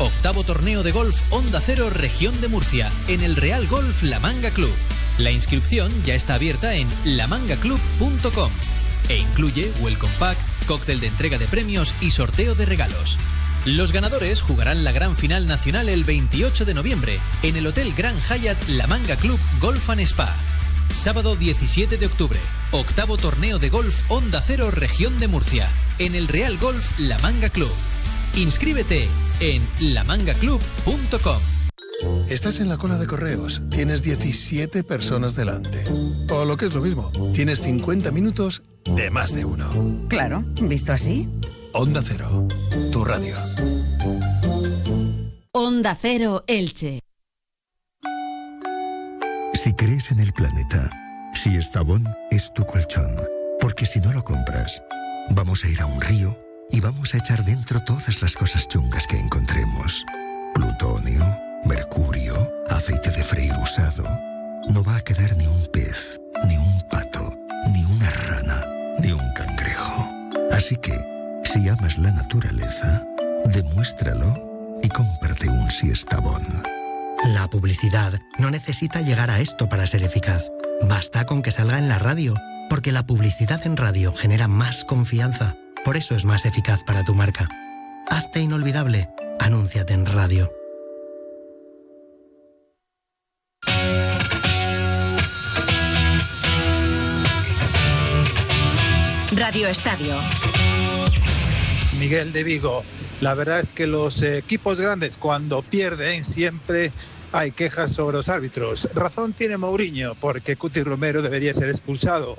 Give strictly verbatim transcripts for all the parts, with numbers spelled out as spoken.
Octavo torneo de golf Onda Cero Región de Murcia, en el Real Golf La Manga Club. La inscripción ya está abierta en la manga club punto com e incluye welcome pack, cóctel de entrega de premios y sorteo de regalos. Los ganadores jugarán la gran final nacional el veintiocho de noviembre en el Hotel Grand Hyatt La Manga Club Golf and Spa. Sábado diecisiete de octubre, octavo torneo de golf Onda Cero Región de Murcia, en el Real Golf La Manga Club. Inscríbete en la manga club punto com. Estás en la cola de correos, tienes diecisiete personas delante. O lo que es lo mismo, tienes cincuenta minutos de más de uno. Claro, visto así. Onda Cero, tu radio. Onda Cero Elche. Si crees en el planeta, si Estavón es tu colchón, porque si no lo compras, vamos a ir a un río y vamos a echar dentro todas las cosas chungas que encontremos. Plutonio, mercurio, aceite de freír usado. No va a quedar ni un pez, ni un pato, ni una rana, ni un cangrejo. Así que, si amas la naturaleza, demuéstralo y cómprate un Siestabón. La publicidad no necesita llegar a esto para ser eficaz. Basta con que salga en la radio, porque la publicidad en radio genera más confianza. Por eso es más eficaz para tu marca. Hazte inolvidable. Anúnciate en radio. Radio Estadio. Miguel de Vigo. La verdad es que los equipos grandes, cuando pierden, siempre hay quejas sobre los árbitros. Razón tiene Mourinho, porque Cuti Romero debería ser expulsado.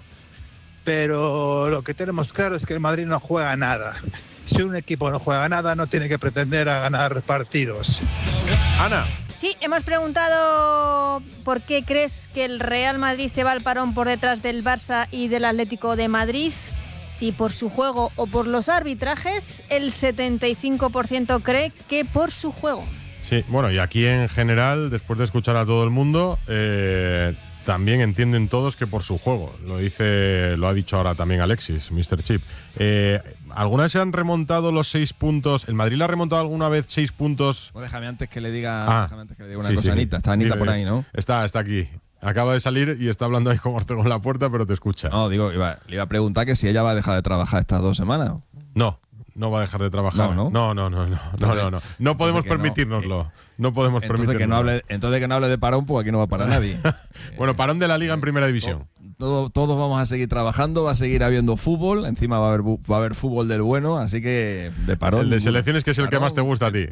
Pero lo que tenemos claro es que el Madrid no juega nada. Si un equipo no juega nada, no tiene que pretender a ganar partidos. Ana. Sí, hemos preguntado por qué crees que el Real Madrid se va al parón por detrás del Barça y del Atlético de Madrid. Si por su juego o por los arbitrajes, el setenta y cinco por ciento cree que por su juego. Sí, bueno, y aquí en general, después de escuchar a todo el mundo, eh, también entienden todos que por su juego. Lo dice, lo ha dicho ahora también Alexis, mister Chip. Eh, ¿Alguna vez se han remontado los seis puntos? ¿El Madrid le ha remontado alguna vez seis puntos? Pues déjame antes que le diga, ah, déjame antes que le diga una sí, cosa sí. a Anita. Está Anita Dime, por ahí, ¿no? Está, está aquí. Acaba de salir y está hablando ahí como Ortego en la puerta, pero te escucha. No, digo, iba, le iba a preguntar que si ella va a dejar de trabajar estas dos semanas. No, no va a dejar de trabajar. No, no, no, no, no, no, no, no, no. No podemos permitirnoslo. No, no podemos entonces permitirnoslo. Que no hable, entonces que no hable de parón, pues aquí no va a parar nadie. Bueno, parón de la Liga en Primera División. Todo, todos vamos a seguir trabajando, va a seguir habiendo fútbol, encima va a haber, va a haber fútbol del bueno, así que de parón. El de selecciones, que es el parón, que más te gusta a ti.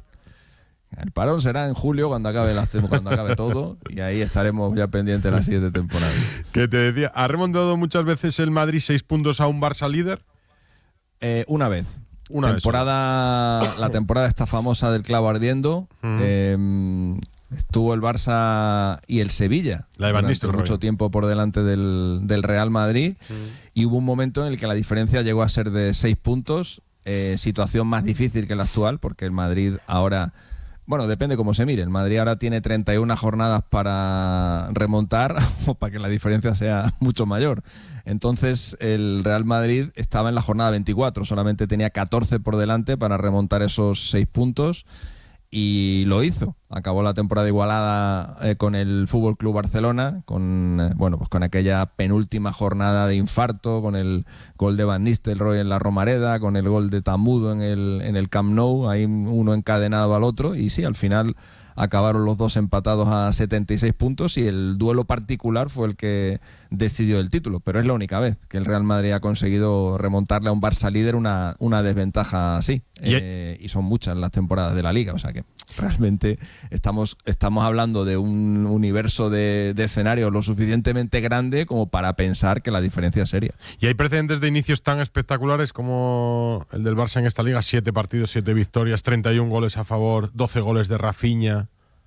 El parón será en julio, cuando acabe, la, cuando acabe todo, y ahí estaremos ya pendientes de la siguiente temporada. Que te decía, ¿ha remontado muchas veces el Madrid seis puntos a un Barça líder? Eh, una vez. Una temporada, vez. La temporada esta famosa del clavo ardiendo. Uh-huh. eh, estuvo el Barça y el Sevilla la de Van Nistelrooy. Mucho tiempo por delante del, del Real Madrid. Uh-huh. Y hubo un momento en el que la diferencia llegó a ser de seis puntos. Eh, situación más difícil que la actual, porque el Madrid ahora... Bueno, depende cómo se mire. El Madrid ahora tiene treinta y una jornadas para remontar o para que la diferencia sea mucho mayor. Entonces, el Real Madrid estaba en la jornada veinticuatro. Solamente tenía catorce por delante para remontar esos seis puntos y lo hizo. Acabó la temporada igualada eh, con el F C Barcelona, con eh, bueno, pues con aquella penúltima jornada de infarto, con el gol de Van Nistelrooy en la Romareda, con el gol de Tamudo en el, en el Camp Nou, ahí uno encadenado al otro, y sí, al final acabaron los dos empatados a setenta y seis puntos y el duelo particular fue el que decidió el título, pero es la única vez que el Real Madrid ha conseguido remontarle a un Barça líder una, una desventaja así, ¿Y, eh, y son muchas las temporadas de la Liga, o sea que realmente estamos, estamos hablando de un universo de, de escenarios lo suficientemente grande como para pensar que la diferencia es seria. Y hay precedentes de inicios tan espectaculares como el del Barça en esta Liga, siete partidos, siete victorias, treinta y un goles a favor, doce goles de Rafinha.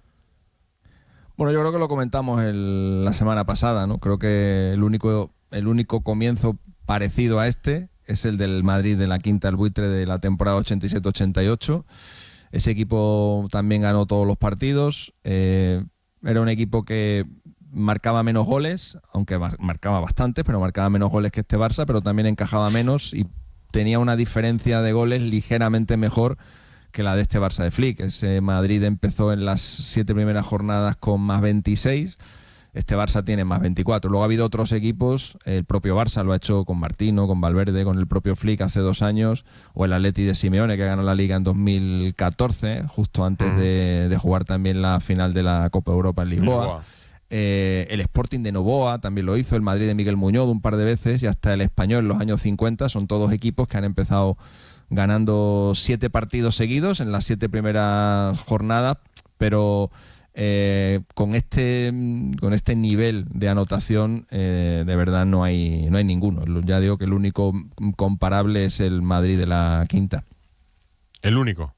Bueno, yo creo que lo comentamos el, la semana pasada, ¿no? Creo que el único, el único comienzo parecido a este es el del Madrid de la quinta al buitre de la temporada ochenta y siete ochenta y ocho. Ese equipo también ganó todos los partidos. Eh, era un equipo que marcaba menos goles, aunque marcaba bastante, pero marcaba menos goles que este Barça, pero también encajaba menos y tenía una diferencia de goles ligeramente mejor que la de este Barça de Flick. Ese Madrid empezó en las siete primeras jornadas con más veintiséis. Este Barça tiene más veinticuatro. Luego ha habido otros equipos, el propio Barça lo ha hecho con Martino, con Valverde, con el propio Flick hace dos años, o el Atleti de Simeone, que ganó la Liga en dos mil catorce, justo antes mm. de, de jugar también la final de la Copa Europa en Lisboa. Lisboa. Eh, el Sporting de Novoa también lo hizo, el Madrid de Miguel Muñoz un par de veces, y hasta el Español en los años cincuenta. Son todos equipos que han empezado ganando siete partidos seguidos en las siete primeras jornadas, pero... Eh, con este con este nivel de anotación eh, de verdad no hay no hay ninguno. Ya digo que el único comparable es el Madrid de la quinta. ¿El único?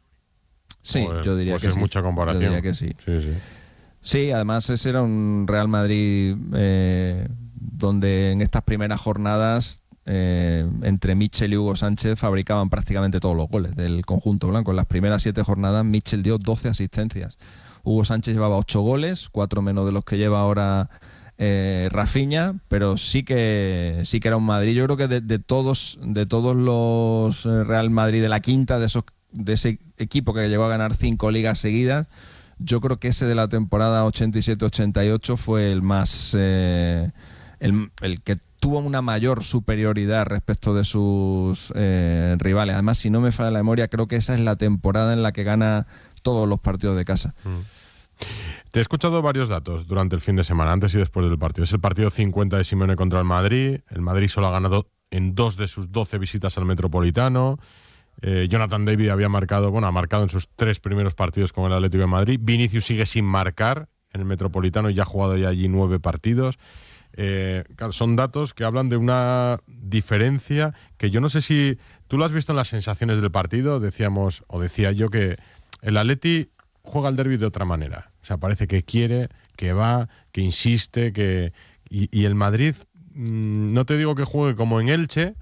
Sí, pues, yo diría pues que es sí. mucha comparación. Yo diría que sí. Sí, sí. Sí, además ese era un Real Madrid eh, donde en estas primeras jornadas eh, entre Mitchell y Hugo Sánchez fabricaban prácticamente todos los goles del conjunto blanco. En las primeras siete jornadas Mitchell dio doce asistencias. Hugo Sánchez llevaba ocho goles, cuatro menos de los que lleva ahora eh, Rafinha, pero sí que sí que era un Madrid. Yo creo que de, de todos de todos los Real Madrid de la quinta, de esos de ese equipo que llegó a ganar cinco ligas seguidas, yo creo que ese de la temporada ochenta y siete ochenta y ocho fue el más eh, el, el que tuvo una mayor superioridad respecto de sus eh, rivales. Además, si no me falla la memoria, creo que esa es la temporada en la que gana todos los partidos de casa. Mm. Te he escuchado varios datos durante el fin de semana, antes y después del partido. Es el partido cincuenta de Simeone contra el Madrid. El Madrid solo ha ganado en dos de sus doce visitas al Metropolitano. Eh, Jonathan David había marcado, bueno, ha marcado en sus tres primeros partidos con el Atlético de Madrid. Vinicius sigue sin marcar en el Metropolitano y ya ha jugado ya allí nueve partidos. Eh, son datos que hablan de una diferencia que yo no sé si tú lo has visto en las sensaciones del partido. Decíamos, o decía yo, que el Atleti juega el derbi de otra manera. O sea, parece que quiere, que va, que insiste, que y, y el Madrid, mmm, no te digo que juegue como en Elche,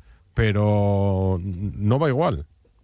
pero no va igual.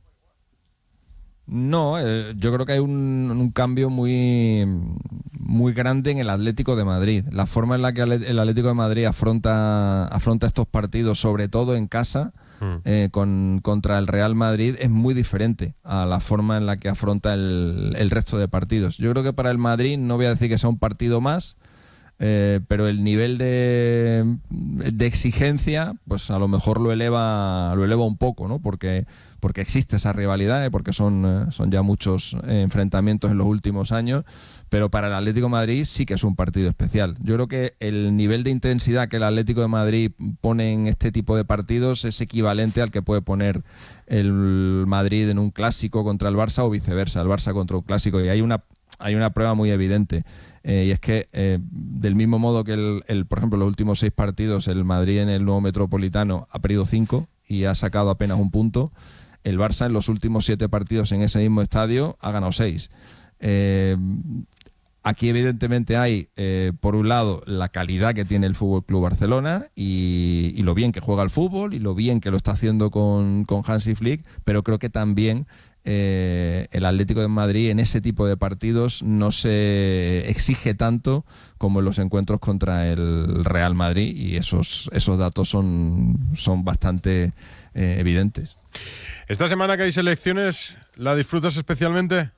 No, eh, yo creo que hay un, un cambio muy, muy grande en el Atlético de Madrid. La forma en la que el Atlético de Madrid afronta, afronta estos partidos, sobre todo en casa, mm. eh, con, contra el Real Madrid, es muy diferente a la forma en la que afronta el, el resto de partidos. Yo creo que para el Madrid, no voy a decir que sea un partido más, Eh, pero el nivel de, de exigencia pues a lo mejor lo eleva lo eleva un poco, ¿no? Porque, porque existe esa rivalidad, ¿eh? Porque son, eh, son ya muchos eh, enfrentamientos en los últimos años, pero para el Atlético de Madrid sí que es un partido especial. Yo creo que el nivel de intensidad que el Atlético de Madrid pone en este tipo de partidos es equivalente al que puede poner el Madrid en un clásico contra el Barça o viceversa, el Barça contra un clásico, y hay una hay una prueba muy evidente, eh, y es que eh, del mismo modo que el, el, por ejemplo, los últimos seis partidos el Madrid en el nuevo Metropolitano ha perdido cinco y ha sacado apenas un punto, el Barça en los últimos siete partidos en ese mismo estadio ha ganado seis. Eh, aquí evidentemente hay, eh, por un lado, la calidad que tiene el F C Barcelona y, y lo bien que juega el fútbol y lo bien que lo está haciendo con, con Hansi Flick, pero creo que también Eh, el Atlético de Madrid en ese tipo de partidos no se exige tanto como en los encuentros contra el Real Madrid, y esos, esos datos son, son bastante eh, evidentes. ¿Esta semana que hay selecciones la disfrutas especialmente?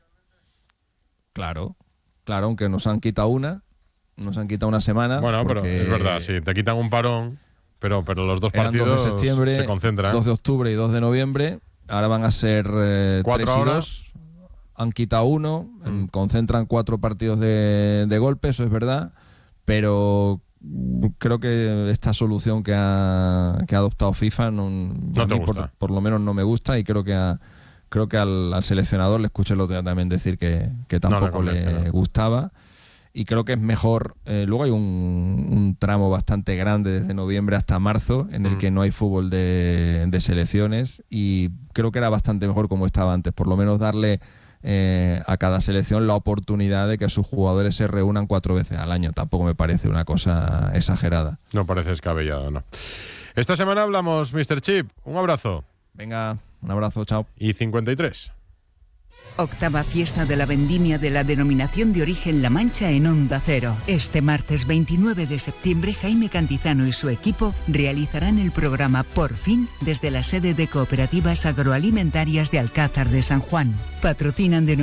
Claro, claro, aunque nos han quitado una, nos han quitado una semana. Bueno, pero es verdad, sí, te quitan un parón, pero, pero los dos partidos dos de septiembre, se concentran. dos de octubre y dos de noviembre. Ahora van a ser eh, cuatro tres y horas. dos. Han quitado uno, mm. concentran cuatro partidos de, de golpe, eso es verdad, pero creo que esta solución que ha, que ha adoptado FIFA no, no te mí, gusta. Por, por lo menos no me gusta, y creo que a, creo que al, al seleccionador le escuché el otro día también decir que, que tampoco no le, convence, le no. gustaba. Y creo que es mejor, eh, luego hay un, un tramo bastante grande desde noviembre hasta marzo en el mm. que no hay fútbol de, de selecciones, y creo que era bastante mejor como estaba antes, por lo menos darle eh, a cada selección la oportunidad de que sus jugadores se reúnan cuatro veces al año. Tampoco me parece una cosa exagerada. No parece descabellado, no. Esta semana hablamos, mister Chip, un abrazo. Venga, un abrazo, chao. Y cincuenta y tres. Octava fiesta de la vendimia de la denominación de origen La Mancha en Onda Cero. Este martes veintinueve de septiembre, Jaime Cantizano y su equipo realizarán el programa Por Fin desde la sede de Cooperativas Agroalimentarias de Alcázar de San Juan. Patrocinan de